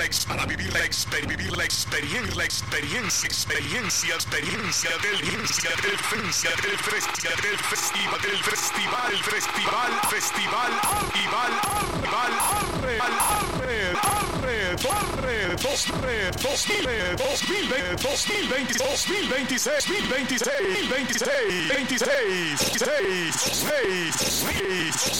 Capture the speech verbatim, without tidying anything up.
la ex, para vivir la exper, vivir la experiencia, la experiencia, experiencia, experiencia del experiencia del festival, del festival, del festival, del festival, festival, festival, festival, festival, arre, arre, arre, arre, dos, re, dos mil, dos mil veinte, dos mil veinte, dos mil veintiséis, mil veintiséis, mil veintiséis, veintiséis, seis, seis, seis.